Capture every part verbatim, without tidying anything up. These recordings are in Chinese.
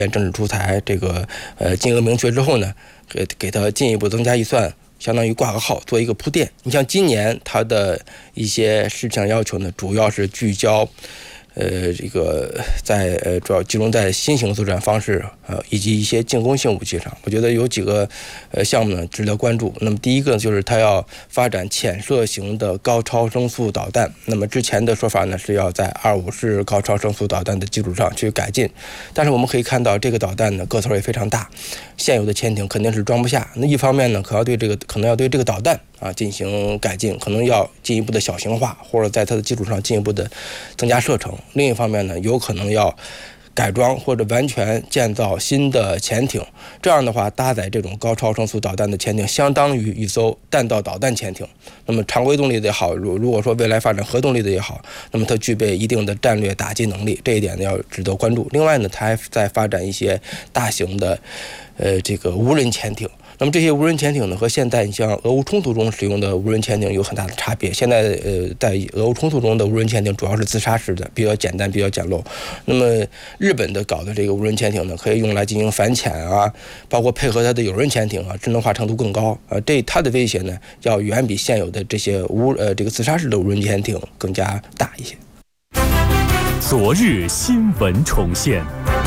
政治出台这个呃金额明确之后呢，给给它进一步增加预算，相当于挂个号做一个铺垫。你像今年它的一些事项要求呢，主要是聚焦。呃，这个在呃主要集中在新型作战方式呃以及一些进攻性武器上，我觉得有几个呃项目呢值得关注。那么第一个就是它要发展潜射型的高超声速导弹。那么之前的说法呢是要在二五式高超声速导弹的基础上去改进，但是我们可以看到这个导弹呢个头也非常大，现有的潜艇肯定是装不下。那一方面呢，可要对这个可能要对这个导弹啊进行改进，可能要进一步的小型化，或者在它的基础上进一步的增加射程。另一方面呢，有可能要改装或者完全建造新的潜艇，这样的话搭载这种高超声速导弹的潜艇相当于一艘弹道导弹潜艇。那么常规动力的也好，如如果说未来发展核动力的也好，那么它具备一定的战略打击能力，这一点呢要值得关注。另外呢，它还在发展一些大型的呃这个无人潜艇。那么这些无人潜艇呢，和现在你像俄乌冲突中使用的无人潜艇有很大的差别。现在呃，在俄乌冲突中的无人潜艇主要是自杀式的，比较简单，比较简陋。那么日本的搞的这个无人潜艇呢，可以用来进行反潜啊，包括配合它的有人潜艇啊，智能化程度更高啊。这它的威胁呢，要远比现有的这些无呃这个自杀式的无人潜艇更加大一些。 昨日新闻重现。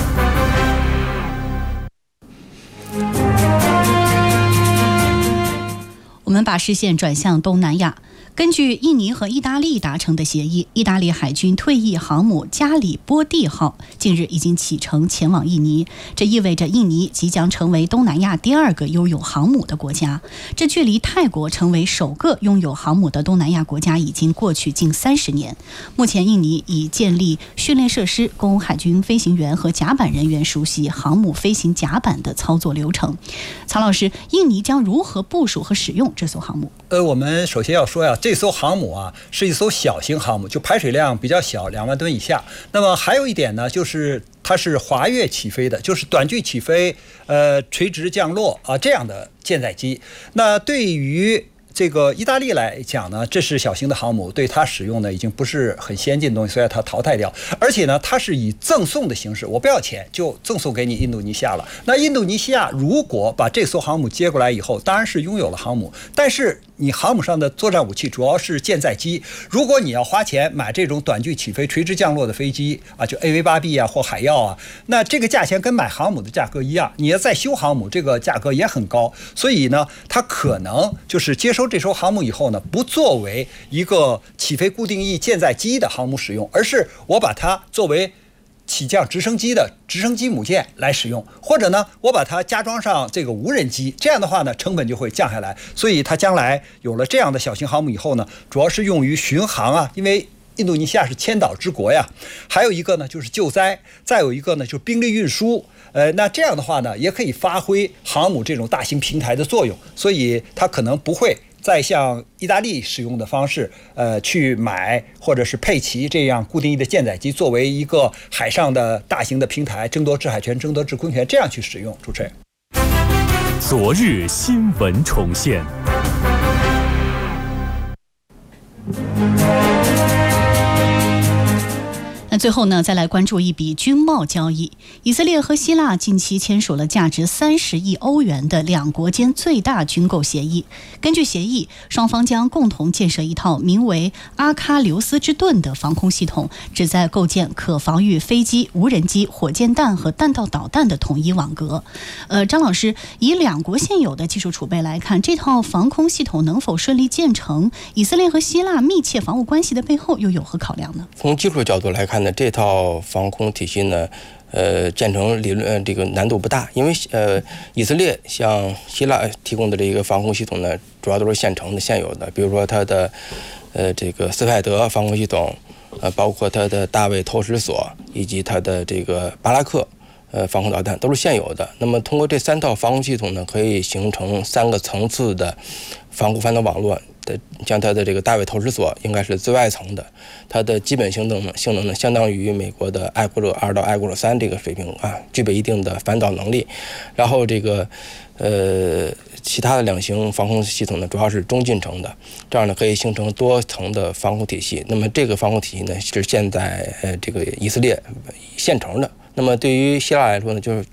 我们把视线转向东南亚。根据印尼和意大利达成的协议，意大利海军退役航母加里波第号近日已经启程前往印尼，这意味着印尼即将成为东南亚第二个拥有航母的国家。这距离泰国成为首个拥有航母的东南亚国家已经过去近三十年。目前，印尼已建立训练设施，供海军飞行员和甲板人员熟悉航母飞行甲板的操作流程。曹老师，印尼将如何部署和使用这艘航母？ 呃，我们首先要说呀，这艘航母啊是一艘小型航母，就排水量比较小，两万吨以下。那么还有一点呢，就是它是滑跃起飞的，就是短距起飞，呃，垂直降落啊这样的舰载机。那对于这个意大利来讲呢，这是小型的航母，对它使用呢已经不是很先进的东西，所以它淘汰掉。而且呢，它是以赠送的形式，我不要钱就赠送给你印度尼西亚了。那印度尼西亚如果把这艘航母接过来以后，当然是拥有了航母，但是你航母上的作战武器主要是舰载机，如果你要花钱买这种短距起飞、垂直降落的飞机啊，就 A V 八 B 啊或海鹞啊，那这个价钱跟买航母的价格一样，你要再修航母，这个价格也很高。所以呢，它可能就是接收这艘航母以后呢，不作为一个起飞固定翼舰载机的航母使用，而是我把它作为起降直升机的直升机母舰来使用，或者呢，我把它加装上这个无人机，这样的话呢，成本就会降下来。所以它将来有了这样的小型航母以后呢，主要是用于巡航啊，因为印度尼西亚是千岛之国呀。还有一个呢就是救灾，再有一个呢就是兵力运输。呃，那这样的话呢，也可以发挥航母这种大型平台的作用。所以它可能不会再像意大利使用的方式，呃，去买或者是配齐这样固定翼的舰载机，作为一个海上的大型的平台，争夺制海权、争夺制空权，这样去使用。主持人， 昨日新闻重现。 那最后呢，再来关注一笔军贸交易。以色列和希腊近期签署了价值三十亿欧元的两国间最大军购协议。根据协议，双方将共同建设一套名为阿喀琉斯之盾的防空系统，旨在构建可防御飞机、无人机、火箭弹和弹道导弹的统一网格。呃，张老师，以两国现有的技术储备来看，这套防空系统能否顺利建成？以色列和希腊密切防务关系的背后又有何考量呢？ 从技术角度来看，那这套防空体系呢，呃，建成理论、呃、这个难度不大，因为呃，以色列向希腊提供的这个防空系统呢，主要都是现成的、现有的，比如说它的呃这个斯派德防空系统，呃，包括它的大卫投石索以及它的这个巴拉克呃防空导弹都是现有的。那么通过这三套防空系统呢，可以形成三个层次的防空反导网络。的像它的这个大卫投石索应该是最外层的，它的基本性能性能呢，相当于美国的爱国者二到爱国者三这个水平啊，具备一定的反导能力。然后这个呃其他的两型防空系统呢，主要是中近程的，这样呢可以形成多层的防空体系。那么这个防空体系呢，是现在呃这个以色列现成的。 那么对于希腊来说呢，就是